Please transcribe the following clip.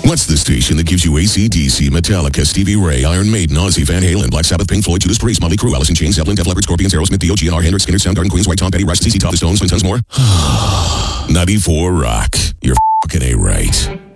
What's the station that gives you AC/DC, Metallica, Stevie Ray, Iron Maiden, Ozzy, Van Halen, Black Sabbath, Pink Floyd, Judas Priest, Motley Crue, Alice in Chains, Zeppelin, Def Leppard, Scorpions, Aerosmith, Dio, GNR, Hendrix, Skinner, Soundgarden, Queens, White, Tom Petty, Rush, ZZ Top, The Stones, and tons more? 94 Rock. You're fucking A right.